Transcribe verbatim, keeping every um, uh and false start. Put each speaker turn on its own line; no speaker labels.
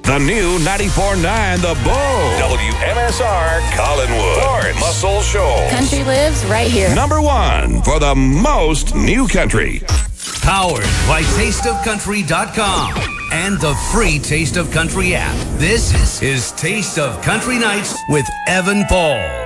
The new ninety-four point nine The Bull.
W M S R Collinwood. Florence Muscle Shoals.
Country lives right here.
Number one for the most new country.
Powered by taste of country dot com and the free Taste of Country app. This is Taste of Country Nights with Evan Paul.